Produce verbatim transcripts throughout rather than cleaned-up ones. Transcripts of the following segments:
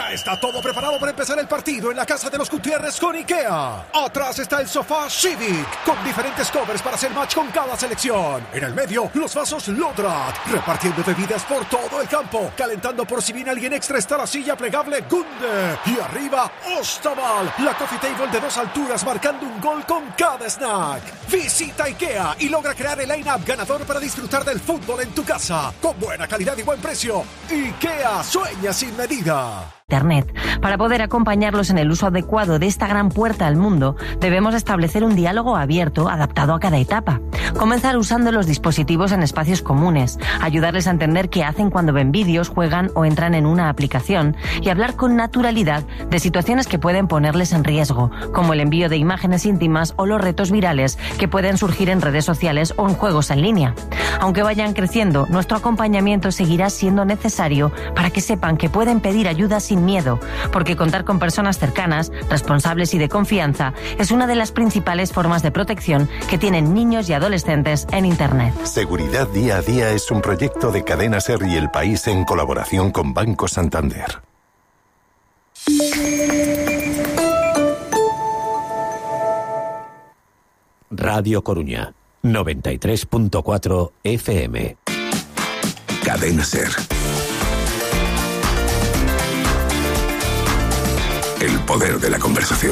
Ya está todo preparado para empezar el partido en la casa de los Gutiérrez con IKEA. Atrás está el sofá Civic, con diferentes covers para hacer match con cada selección. En el medio, los vasos Lodrat, repartiendo bebidas por todo el campo. Calentando por si viene alguien extra está la silla plegable Gunde. Y arriba, Ostaval, la coffee table de dos alturas marcando un gol con cada snack. Visita IKEA y logra crear el line-up ganador para disfrutar del fútbol en tu casa. Con buena calidad y buen precio. IKEA, sueña sin medida. Internet. Para poder acompañarlos en el uso adecuado de esta gran puerta al mundo, debemos establecer un diálogo abierto, adaptado a cada etapa. Comenzar usando los dispositivos en espacios comunes, ayudarles a entender qué hacen cuando ven vídeos, juegan o entran en una aplicación y hablar con naturalidad de situaciones que pueden ponerles en riesgo, como el envío de imágenes íntimas o los retos virales que pueden surgir en redes sociales o en juegos en línea. Aunque vayan creciendo, nuestro acompañamiento seguirá siendo necesario para que sepan que pueden pedir ayuda sin miedo, porque contar con personas cercanas, responsables y de confianza es una de las principales formas de protección que tienen niños y adolescentes en Internet. Seguridad Día a Día es un proyecto de Cadena Ser y El País en colaboración con Banco Santander. Radio Coruña, noventa y tres punto cuatro F M. Cadena Ser. El poder de la conversación.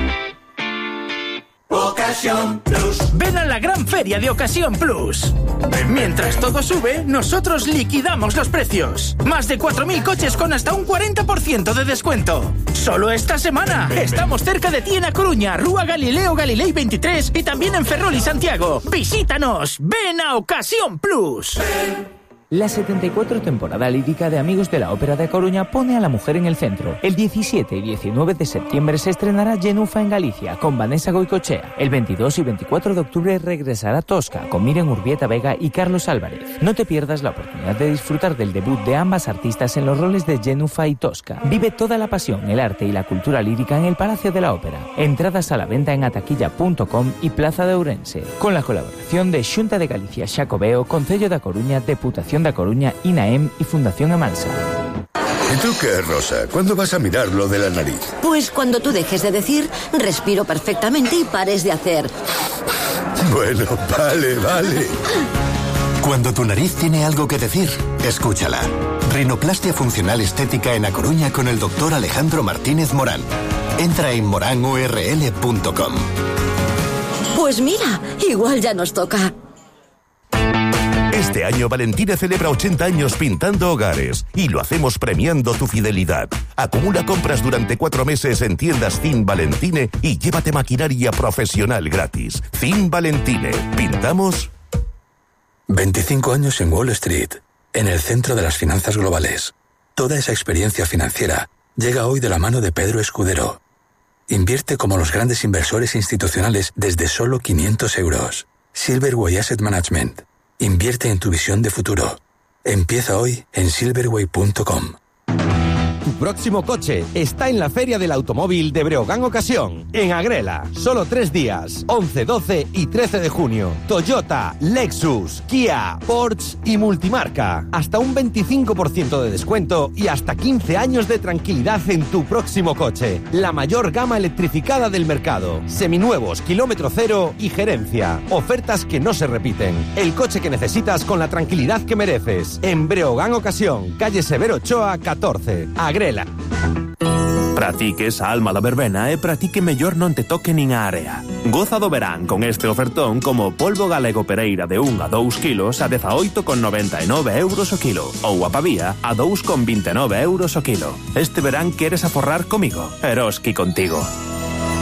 Ocasión Plus. Ven a la gran feria de Ocasión Plus. Mientras todo sube, nosotros liquidamos los precios. Más de cuatro mil coches con hasta un cuarenta por ciento de descuento. Solo esta semana. Estamos cerca de ti en A Coruña, Rúa Galileo Galilei veintitrés y también en Ferrol y Santiago. Visítanos. Ven a Ocasión Plus. Ven. La setenta y cuatro temporada lírica de Amigos de la Ópera de Coruña pone a la mujer en el centro. El diecisiete y diecinueve de septiembre se estrenará Genufa en Galicia con Vanessa Goicochea. El veintidós y veinticuatro de octubre regresará Tosca con Miriam Urbieta Vega y Carlos Álvarez. No te pierdas la oportunidad de disfrutar del debut de ambas artistas en los roles de Genufa y Tosca. Vive toda la pasión, el arte y la cultura lírica en el Palacio de la Ópera. Entradas a la venta en ataquilla punto com y Plaza de Ourense. Con la colaboración de Xunta de Galicia Xacobeo, Concello da Coruña, Deputación da Coruña, INAEM y Fundación Amalsa. ¿Y tú qué, Rosa? ¿Cuándo vas a mirar lo de la nariz? Pues cuando tú dejes de decir, respiro perfectamente y pares de hacer. Bueno, vale, vale. Cuando tu nariz tiene algo que decir, escúchala. Rinoplastia funcional estética en A Coruña con el doctor Alejandro Martínez Morán. Entra en morán u r l punto com. Pues mira, igual ya nos toca. Este año Valentina celebra ochenta años pintando hogares y lo hacemos premiando tu fidelidad. Acumula compras durante cuatro meses en tiendas Cin Valentine y llévate maquinaria profesional gratis. Cin Valentine. ¿Pintamos? veinticinco años en Wall Street, en el centro de las finanzas globales. Toda esa experiencia financiera llega hoy de la mano de Pedro Escudero. Invierte como los grandes inversores institucionales desde solo quinientos euros. Silverway Asset Management. Invierte en tu visión de futuro. Empieza hoy en silverway punto com. Tu próximo coche está en la Feria del Automóvil de Breogán Ocasión, en Agrela. Solo tres días, once, doce y trece de junio. Toyota, Lexus, Kia, Porsche y multimarca. Hasta un veinticinco por ciento de descuento y hasta quince años de tranquilidad en tu próximo coche. La mayor gama electrificada del mercado. Seminuevos, kilómetro cero y gerencia. Ofertas que no se repiten. El coche que necesitas con la tranquilidad que mereces. En Breogán Ocasión, calle Severo Ochoa, catorce. Agrela. Para ti que esa alma da verbena e para ti que mellor non te toque nin a area. Goza do verán con este ofertón como polvo galego pereira de un a dous kilos a dezaoito con noventa e nove euros o kilo ou a pavía a dous con vinte e nove euros o kilo. Este verán queres aforrar comigo? Eroski contigo.